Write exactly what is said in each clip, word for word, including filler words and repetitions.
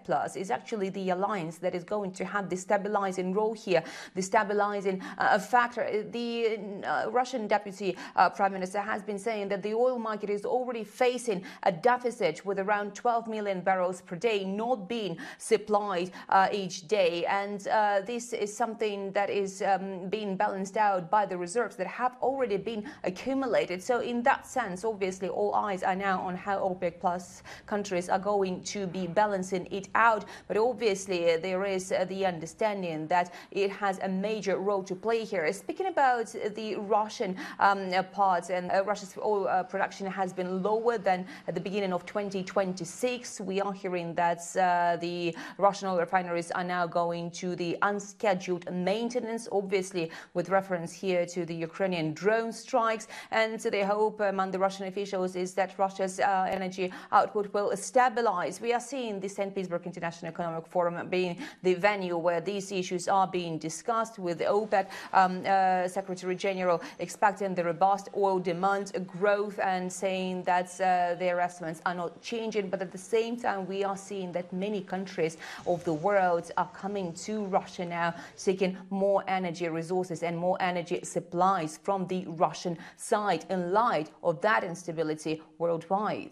Plus is actually the alliance that is going to have the stabilizing role here, the stabilizing uh, factor. The uh, Russian Deputy uh, Prime Minister has been saying that the oil market is already facing a deficit with around twelve million barrels per day not being supplied uh, each day. And uh, this is something that is um, being balanced out by the reserves that have already been accumulated. So in that sense, obviously, all eyes are now on how OPEC Plus countries are going to be balancing it out. But obviously, uh, there is uh, the understanding that it has a major role to play here. Speaking about the Russian um, part, and uh, Russia's oil uh, production has been lower than at the beginning of twenty twenty-six. We are hearing that uh, the Russian oil refineries are now going to the unscheduled maintenance, obviously with reference here to the Ukrainian drone strikes. And the hope among the Russian officials is that Russia's uh, energy output will stabilize. We are seeing the Saint Petersburg International Economic Forum being the venue where these issues are being discussed, with OPEC um, uh, Secretary General expecting the robust oil demand growth and saying that uh, their estimates are not changing. But at the same time, we are seeing that many countries of the world are coming to Russia now, seeking more energy resources and more energy supplies from the Russian side in light of that instability worldwide.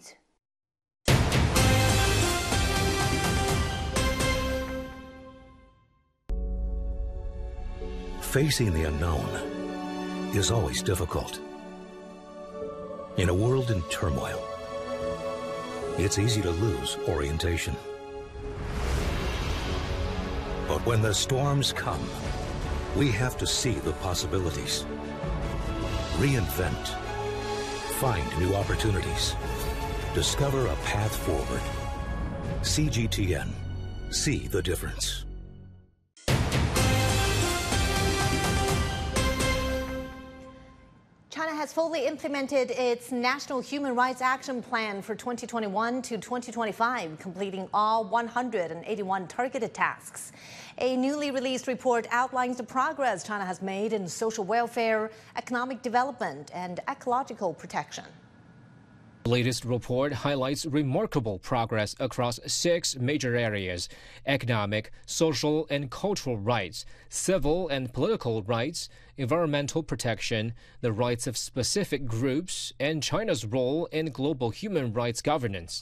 Facing the unknown is always difficult. In a world in turmoil, it's easy to lose orientation. But when the storms come, we have to see the possibilities, reinvent, find new opportunities, discover a path forward. C G T N. See the difference. China has fully implemented its National Human Rights Action Plan for twenty twenty-one to twenty twenty-five, completing all one hundred eighty-one targeted tasks. A newly released report outlines the progress China has made in social welfare, economic development, and ecological protection. The latest report highlights remarkable progress across six major areas: economic, social, and cultural rights, civil and political rights, environmental protection, the rights of specific groups, and China's role in global human rights governance.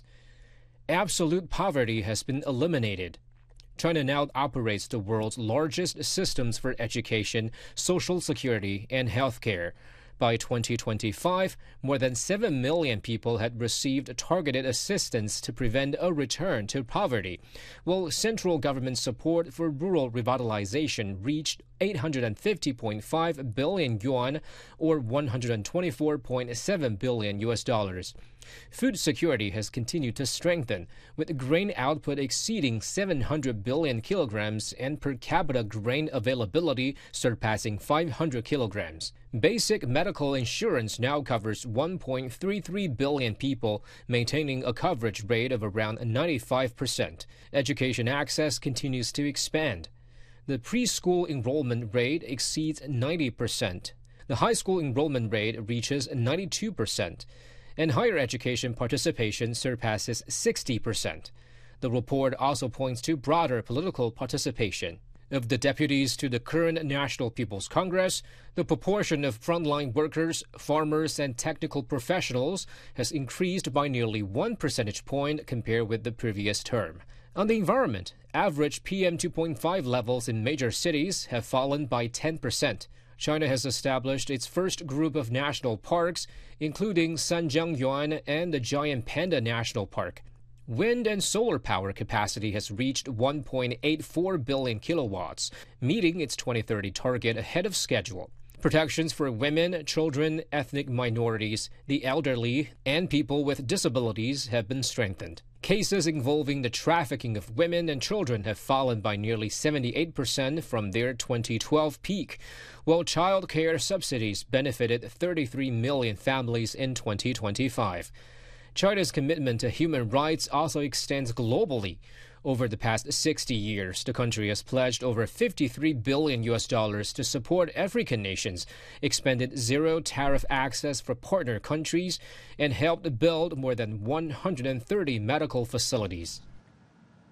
Absolute poverty has been eliminated. China now operates the world's largest systems for education, social security, and healthcare. By twenty twenty-five, more than seven million people had received targeted assistance to prevent a return to poverty, while central government support for rural revitalization reached eight hundred fifty point five billion yuan, or one hundred twenty-four point seven billion U S dollars. Food security has continued to strengthen, with grain output exceeding seven hundred billion kilograms and per capita grain availability surpassing five hundred kilograms. Basic medical insurance now covers one point three three billion people, maintaining a coverage rate of around ninety-five percent. Education access continues to expand. The preschool enrollment rate exceeds ninety percent. The high school enrollment rate reaches ninety-two percent. And higher education participation surpasses sixty percent. The report also points to broader political participation. Of the deputies to the current National People's Congress, the proportion of frontline workers, farmers, and technical professionals has increased by nearly one percentage point compared with the previous term. On the environment, average P M two point five levels in major cities have fallen by ten percent. China has established its first group of national parks, including Sanjiangyuan and the Giant Panda National Park. Wind and solar power capacity has reached one point eight four billion kilowatts, meeting its twenty thirty target ahead of schedule. Protections for women, children, ethnic minorities, the elderly, and people with disabilities have been strengthened. Cases involving the trafficking of women and children have fallen by nearly seventy-eight percent from their twenty twelve peak, while child care subsidies benefited thirty-three million families in twenty twenty-five. China's commitment to human rights also extends globally. Over the past sixty years, the country has pledged over fifty-three billion U S dollars to support African nations, expanded zero-tariff access for partner countries, and helped build more than one hundred thirty medical facilities.